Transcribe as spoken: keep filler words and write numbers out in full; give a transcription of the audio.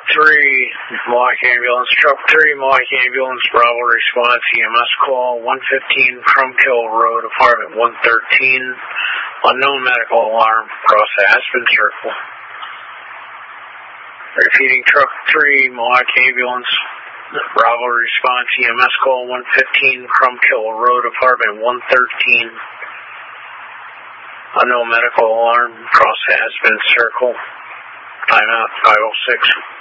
three, Milwaukee Ambulance. Truck three, Milwaukee Ambulance. Bravo response. E M S call. one fifteen Crumpkill Road, apartment one thirteen. Unknown medical alarm. Cross Aspen Circle. Repeating, truck three, Milwaukee Ambulance. Bravo response. E M S call. one fifteen Crumpkill Road, apartment one thirteen. Unknown medical alarm. Cross Aspen Circle. Timeout five oh six.